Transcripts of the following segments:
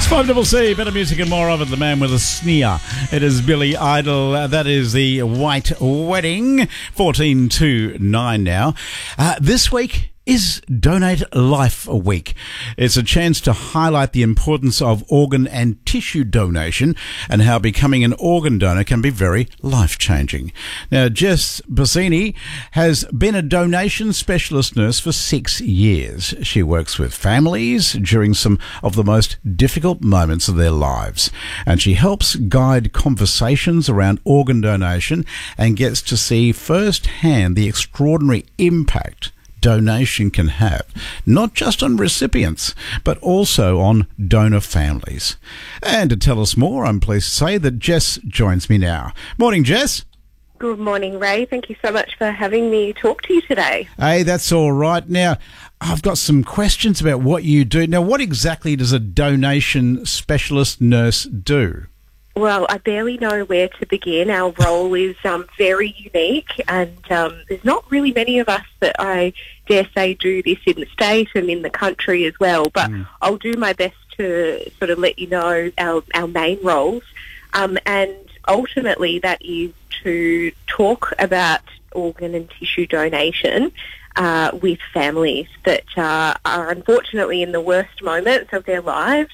5CC, better music and more of it. The man with a sneer. It is Billy Idol. That is the White Wedding. 14 to 9 now. This week is Donate Life Week. It's a chance to highlight the importance of organ and tissue donation and how becoming an organ donor can be very life-changing. Now, Jess Bassini has been a donation specialist nurse for 6 years. She works with families during some of the most difficult moments of their lives, and she helps guide conversations around organ donation and gets to see firsthand the extraordinary impact donation can have, not just on recipients, but also on donor families. And to tell us more, I'm pleased to say that Jess joins me now. Morning, Jess. Good morning, Ray. Thank you so much for having me talk to you today. Hey, that's all right. Now, I've got some questions about what you do. Now, what exactly does a donation specialist nurse do? Well, I barely know where to begin. Our role is very unique, and there's not really many of us that I dare say do this in the state and in the country as well. But I'll do my best to sort of let you know our main roles. And ultimately that is to talk about organ and tissue donation with families that are unfortunately in the worst moments of their lives,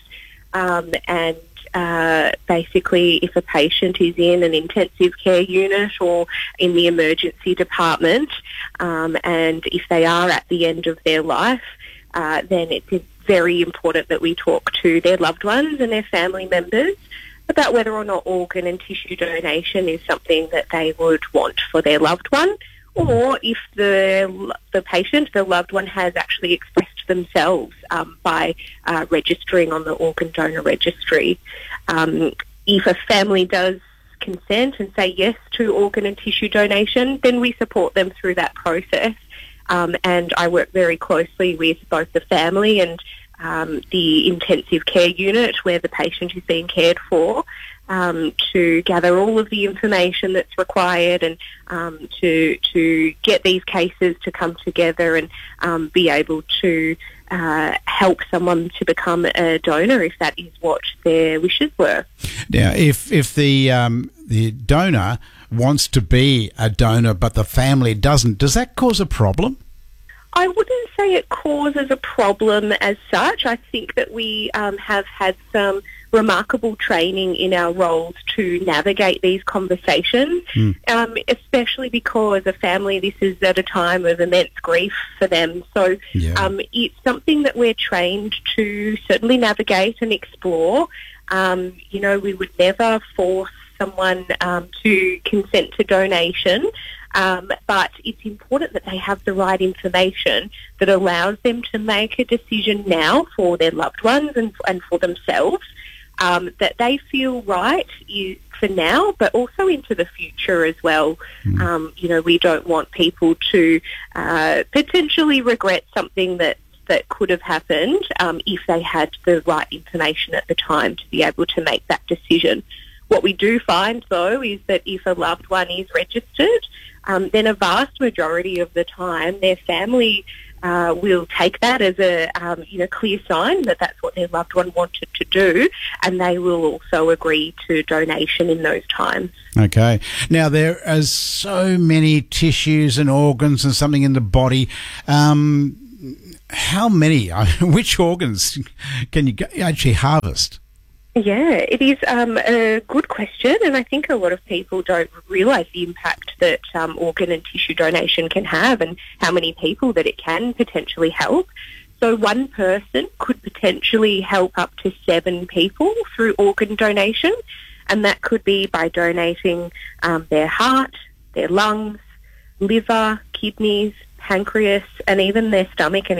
and basically if a patient is in an intensive care unit or in the emergency department, and if they are at the end of their life, then it's very important that we talk to their loved ones and their family members about whether or not organ and tissue donation is something that they would want for their loved one, or if the patient, the loved one, has actually expressed themselves by registering on the organ donor registry. If a family does consent and say yes to organ and tissue donation, then we support them through that process. And I work very closely with both the family and the intensive care unit where the patient is being cared for, to gather all of the information that's required and to get these cases to come together and be able to help someone to become a donor if that is what their wishes were. Now, if the donor wants to be a donor but the family doesn't, does that cause a problem? I wouldn't say it causes a problem as such. I think that we have had some remarkable training in our roles to navigate these conversations, especially because a family, this is at a time of immense grief for them. So it's something that we're trained to certainly navigate and explore. We would never force someone to consent to donation, but it's important that they have the right information that allows them to make a decision now for their loved ones and for themselves, that they feel right for now, but also into the future as well. We don't want people to potentially regret something that could have happened if they had the right information at the time to be able to make that decision. What we do find, though, is that if a loved one is registered, then a vast majority of the time their family will take that as a clear sign that that's what their loved one wanted to do, and they will also agree to donation in those times. Okay. Now, there are so many tissues and organs and something in the body. How many, which organs can you actually harvest? Yeah, it is a good question, and I think a lot of people don't realise the impact that organ and tissue donation can have and how many people that it can potentially help. So one person could potentially help up to 7 people through organ donation, and that could be by donating their heart, their lungs, liver, kidneys, pancreas, and even their stomach and